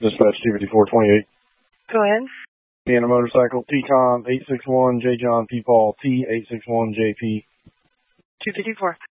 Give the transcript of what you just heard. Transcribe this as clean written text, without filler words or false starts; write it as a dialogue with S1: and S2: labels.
S1: Dispatch 25428.
S2: Go ahead.
S1: Indiana Motorcycle, T-Tom 861, J. John P. Paul, T 861 JP.
S2: 254.